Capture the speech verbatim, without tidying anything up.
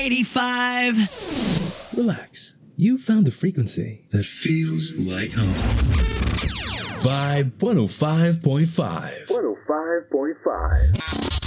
eighty-five. Relax. You found the frequency that feels like home. Vibe one oh five point five. one oh five point five.